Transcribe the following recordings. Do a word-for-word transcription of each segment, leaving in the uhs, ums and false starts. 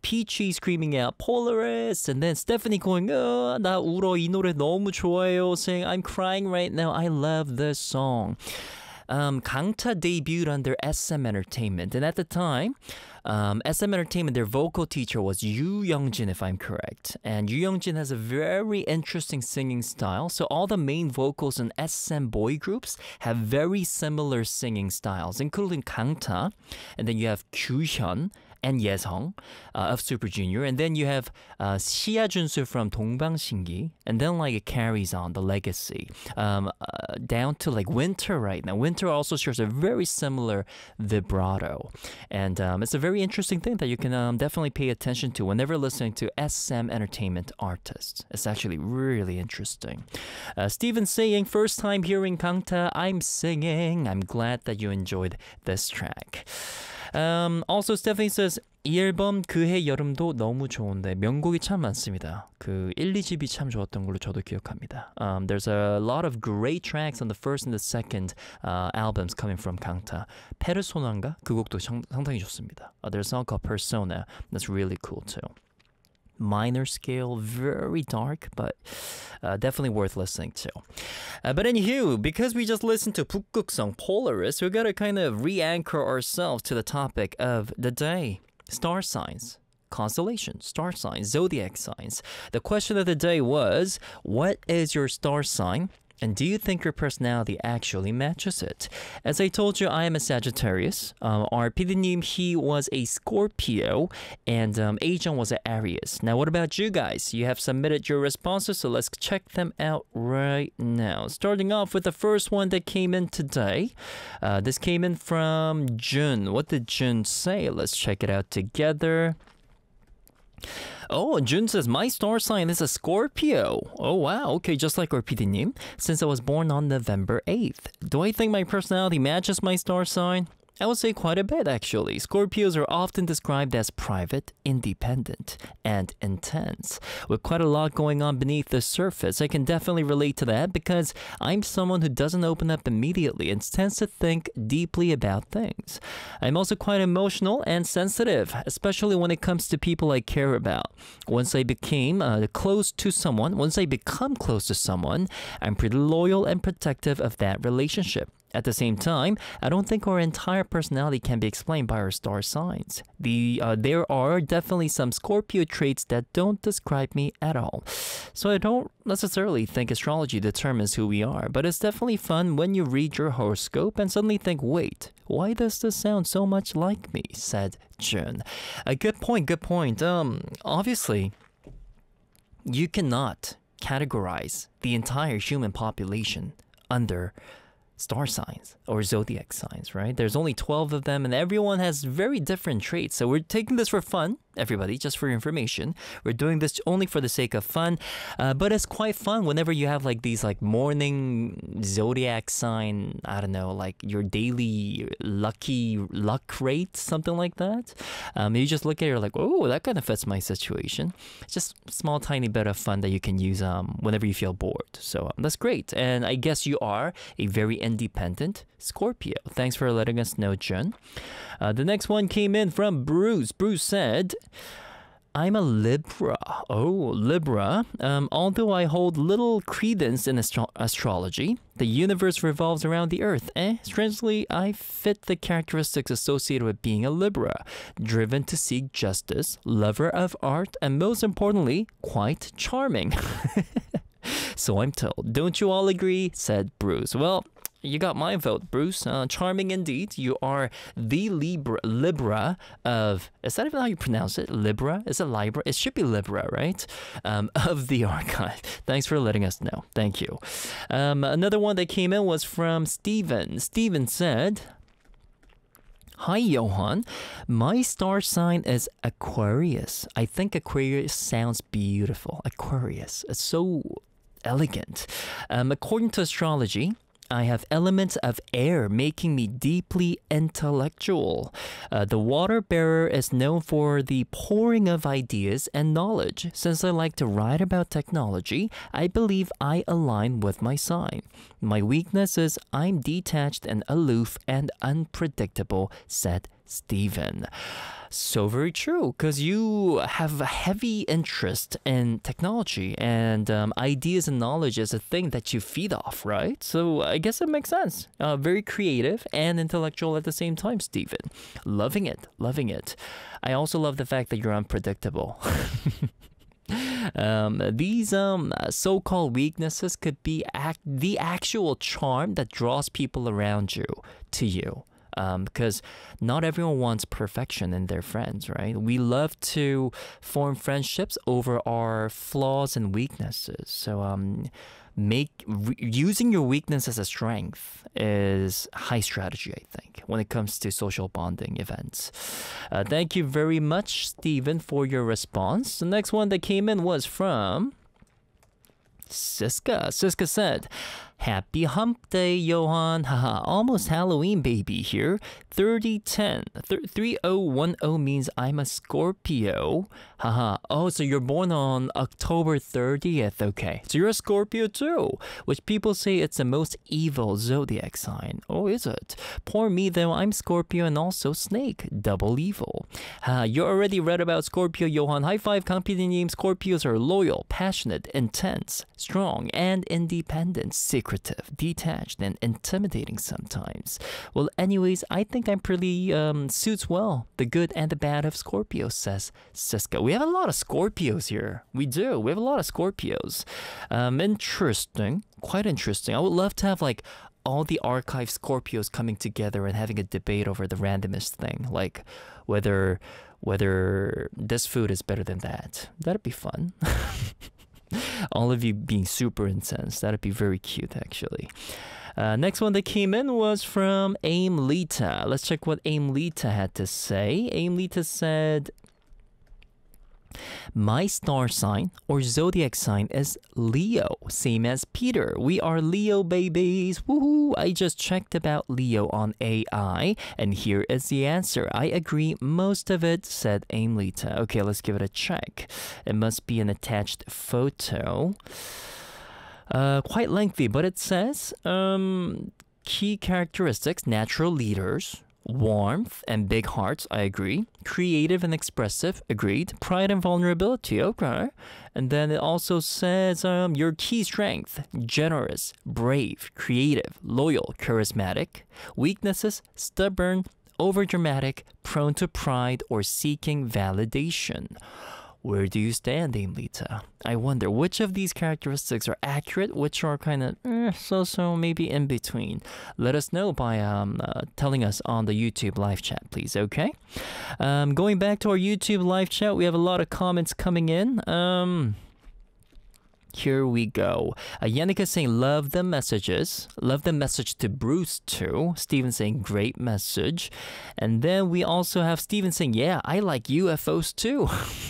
Peachy screaming out Polaris, and then Stephanie going, oh, 나 울어 이 노래 너무 좋아요, saying I'm crying right now. I love this song. Um, Gangta debuted under S M Entertainment, and at the time, um, S M Entertainment, their vocal teacher was Yoo Young-jin, if I'm correct. And Yoo Young-jin has a very interesting singing style, so all the main vocals in S M boy groups have very similar singing styles, including Gangta, and then you have Kyuhyun and Yesung uh, of Super Junior, and then you have uh, Sia Junsu from Dongbangsingi, and then like it carries on the legacy um, uh, down to like Winter right now. Winter also shares a very similar vibrato, and um, it's a very interesting thing that you can um, definitely pay attention to whenever listening to S M Entertainment artists. It's actually really interesting. Uh, Steven saying, first time hearing Gangta, I'm singing. I'm glad that you enjoyed this track. Um, also, Stephanie says, 이 앨범 그해 여름도 너무 좋은데 명곡이 참 많습니다. 그 일, 이 집이 참 좋았던 걸로 저도 기억합니다. Um, there's a lot of great tracks on the first and the second uh, albums coming from Gangta. 페르소나인가? 그 곡도 상, 상당히 좋습니다. Uh, there's a song called Persona that's really cool too. Minor scale, very dark, but uh, definitely worth listening to. Uh, but anywho, because we just listened to 북극 song Polaris, we gotta kind of re-anchor ourselves to the topic of the day. Star signs, constellations, star signs, zodiac signs. The question of the day was, what is your star sign? And do you think your personality actually matches it? As I told you, I am a Sagittarius. Um, our 피디님, he was a Scorpio, and um, Ajan was an Aries. Now, what about you guys? You have submitted your responses, so let's check them out right now. Starting off with the first one that came in today. Uh, this came in from Jun. What did Jun say? Let's check it out together. Oh, Jun says, my star sign is a Scorpio. Oh, wow. Okay, just like our 피디님, since I was born on November eighth. Do I think my personality matches my star sign? I would say quite a bit, actually. Scorpios are often described as private, independent, and intense. With quite a lot going on beneath the surface, I can definitely relate to that because I'm someone who doesn't open up immediately and tends to think deeply about things. I'm also quite emotional and sensitive, especially when it comes to people I care about. Once I became uh, close to someone, once I become close to someone, I'm pretty loyal and protective of that relationship. At the same time, I don't think our entire personality can be explained by our star signs. The uh, there are definitely some Scorpio traits that don't describe me at all. So I don't necessarily think astrology determines who we are, but it's definitely fun when you read your horoscope and suddenly think, wait, why does this sound so much like me? Said Jun. A good point, good point. Um, obviously, you cannot categorize the entire human population under star signs or zodiac signs, right? There's only twelve of them and everyone has very different traits. So we're taking this for fun, everybody, just for your information. We're doing this only for the sake of fun, uh, but it's quite fun whenever you have like these like morning zodiac sign, I don't know, like your daily lucky luck rate, something like that. Um, you just look at it, you're like, oh, that kind of fits my situation. It's just a small tiny bit of fun that you can use um, whenever you feel bored. So um, that's great. And I guess you are a very independent Scorpio. Thanks for letting us know, Jun. Uh, the next one came in from Bruce. Bruce said, I'm a Libra. Oh, Libra. Um, although I hold little credence in astro astrology, the universe revolves around the earth. Eh? Strangely, I fit the characteristics associated with being a Libra. Driven to seek justice, lover of art, and most importantly, quite charming. So I'm told. Don't you all agree? Said Bruce. Well, you got my vote, Bruce. Uh, charming indeed. You are the Libra, Libra of... Is that even how you pronounce it? Libra? Is it Libra? It should be Libra, right? Um, of the archive. Thanks for letting us know. Thank you. Um, another one that came in was from Steven. Steven said... Hi, Johan. My star sign is Aquarius. I think Aquarius sounds beautiful. Aquarius. It's so elegant. Um, according to astrology, I have elements of air making me deeply intellectual. Uh, the water bearer is known for the pouring of ideas and knowledge. Since I like to write about technology, I believe I align with my sign. My weakness is I'm detached and aloof and unpredictable, said Steven. So very true, because you have a heavy interest in technology, and um, ideas and knowledge is a thing that you feed off, right? So I guess it makes sense. Uh, very creative and intellectual at the same time, Steven. Loving it, loving it. I also love the fact that you're unpredictable. Um, these um, so-called weaknesses could be act- the actual charm that draws people around you to you. Um, because not everyone wants perfection in their friends, right? We love to form friendships over our flaws and weaknesses. So um, make re- using your weakness as a strength is high strategy, I think, when it comes to social bonding events. Uh, thank you very much, Steven, for your response. The next one that came in was from Siska. Siska said, Happy hump day, Johan. Haha, almost Halloween baby here. thirty ten. three oh one oh means I'm a Scorpio. Haha. Oh, so you're born on October thirtieth. Okay. So you're a Scorpio too, which people say it's the most evil zodiac sign. Oh, is it? Poor me though, I'm Scorpio and also Snake. Double evil. Uh, you already read about Scorpio, Johan. High five, company name. Scorpios are loyal, passionate, intense, strong, and independent. Secretive, detached, and intimidating sometimes. Well, anyways, I think I'm pretty um, suits well the good and the bad of Scorpio, says Siska. We have a lot of Scorpios here. We do. We have a lot of Scorpios. Um, interesting. Quite interesting. I would love to have like all the archive Scorpios coming together and having a debate over the randomest thing, like whether whether this food is better than that. That'd be fun. All of you being super incensed. That'd be very cute, actually. Uh, next one that came in was from Aim Lita. Let's check what Aim Lita had to say. Aim Lita said, my star sign or zodiac sign is Leo, same as Peter. We are Leo babies. Woohoo! I just checked about Leo on A I, and here is the answer. I agree most of it, said Aimlita. Okay, let's give it a check. It must be an attached photo. Uh, quite lengthy, but it says um, key characteristics: natural leaders. Warmth and big hearts, I agree. Creative and expressive, agreed. Pride and vulnerability, okay. And then it also says um, your key strength: generous, brave, creative, loyal, charismatic. Weaknesses: stubborn, overdramatic, prone to pride, or seeking validation. Where do you stand, Aimlita? I wonder which of these characteristics are accurate, which are kind of eh, so-so, maybe in between. Let us know by um, uh, telling us on the YouTube live chat, please, okay? Um, going back to our YouTube live chat, we have a lot of comments coming in. Um... Here we go. Uh, Yannicka saying, love the messages. Love the message to Bruce too. Steven saying, great message. And then we also have Steven saying, yeah, I like U F Os too.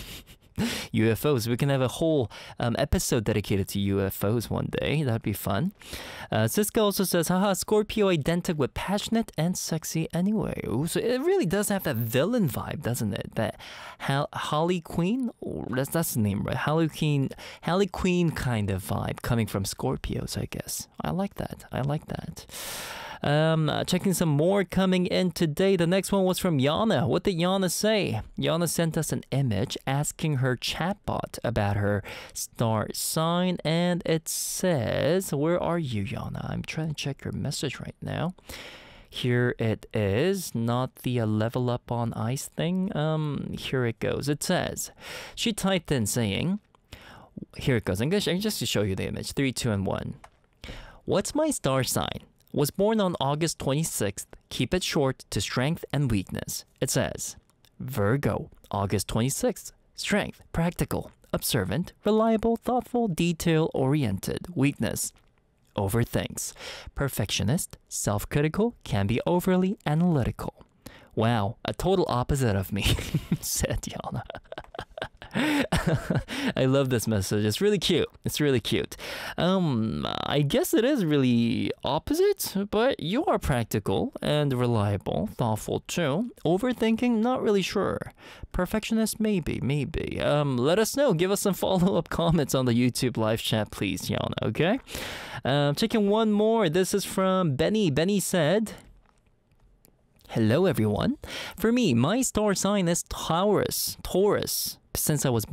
U F Os. We can have a whole um, episode dedicated to U F Os one day. That'd be fun. Uh, Siska also says, haha, Scorpio identical with passionate and sexy anyway. Ooh, so it really does have that villain vibe, doesn't it? That Hal- Harley Quinn? Oh, that's, that's the name, right? Harley Quinn, Harley Quinn kind of vibe coming from Scorpios, I guess. I like that. I like that. Um, uh, checking some more coming in today. The next one was from Yana. What did Yana say? Yana sent us an image asking her chatbot about her star sign, and it says, where are you, Yana? I'm trying to check your message right now. Here it is, not the uh, level up on ice thing. Um, here it goes. It says, she typed in saying, here it goes. I'm gonna just to show you the image. Three, two, and one. What's my star sign? Was born on August twenty-sixth. Keep it short to strength and weakness. It says, Virgo, August twenty-sixth. Strength, practical, observant, reliable, thoughtful, detail-oriented. Weakness, overthinks. Perfectionist, self-critical, can be overly analytical. Wow, a total opposite of me, said Yana. I love this message. It's really cute. It's really cute. Um, I guess it is really opposite, but you are practical and reliable, thoughtful too. Overthinking, not really sure. Perfectionist, maybe, maybe. Um, let us know. Give us some follow-up comments on the YouTube live chat, please, Yana, okay? Um, checking one more. This is from Benny. Benny said, Hello everyone. For me, my star sign is Taurus. Taurus. Since I was